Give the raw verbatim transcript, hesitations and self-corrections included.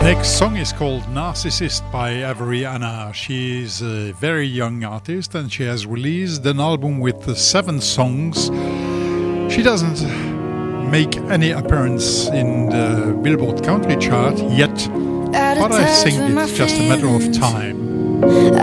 Next song is called Narcissist by Averiana. She is a very young artist and she has released an album with seven songs. She doesn't make any appearance in the Billboard Country chart yet, but I think it's just a matter of time.